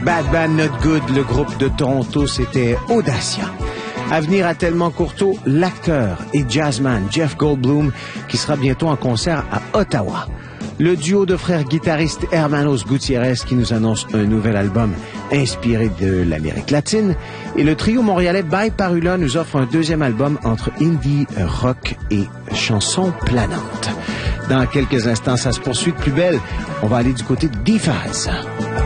Bad Bad Not Good, le groupe de Toronto, c'était Audacia. À venir à Tellement Courteau, l'acteur et jazzman Jeff Goldblum, qui sera bientôt en concert à Ottawa. Le duo de frères guitaristes Hermanos Gutiérrez qui nous annonce un nouvel album inspiré de l'Amérique latine. Et le trio montréalais By Parula nous offre un deuxième album entre indie, rock et chansons planantes. Dans quelques instants, ça se poursuit de plus belle. On va aller du côté de D-Phase.